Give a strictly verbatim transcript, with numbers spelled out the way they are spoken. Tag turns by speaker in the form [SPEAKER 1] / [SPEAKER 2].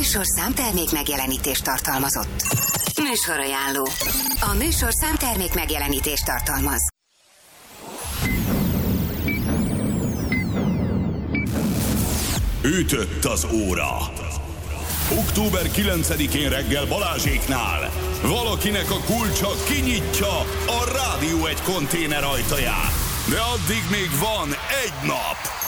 [SPEAKER 1] műsor számtermék megjelenítést tartalmazott. Műsorajánló. A műsor számtermék megjelenítést tartalmaz.
[SPEAKER 2] Ütött az óra. október kilencedikén reggel Balázséknál valakinek a kulcsa kinyitja a Rádió egy konténer ajtaját. De addig még van egy nap.